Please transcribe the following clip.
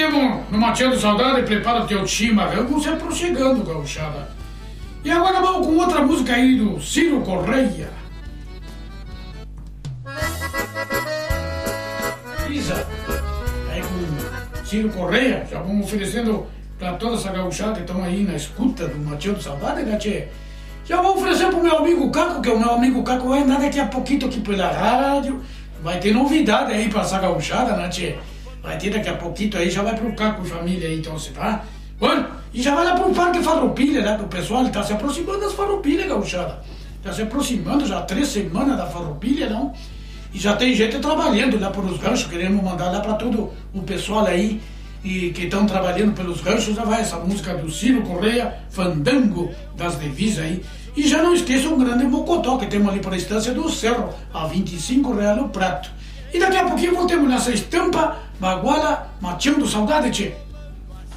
temos no Mateando Saudade, prepara o teu chimarrão, vamos se aproximando, gauchada. E agora vamos com outra música aí do Ciro Correia. Isa, aí com Ciro Correia, já vamos oferecendo para toda essa gauchada que estão aí na escuta do Mateando Saudade, Gatê. Já vou oferecer pro meu amigo Caco, que o meu amigo Caco vai andar daqui a pouquinho aqui pela rádio. Vai ter novidade aí pra essa gauchada, né, tchê? Vai ter daqui a pouquinho aí, já vai pro Caco e família aí, então, se pá. Bueno, e já vai lá pro Parque Farroupilha, né, que o pessoal tá se aproximando das Farroupilha, gauchada. Tá se aproximando já 3 semanas da Farroupilha, não? E já tem gente trabalhando lá pelos ranchos, queremos mandar lá pra todo o pessoal aí e que estão trabalhando pelos ranchos, já vai essa música do Ciro Correia, Fandango das Divisas aí. E já não esqueça um grande mocotó que temos ali para a Estância do Cerro, a R$25 o prato. E daqui a pouquinho voltemos nessa estampa, baguala, mateando saudade, tchê.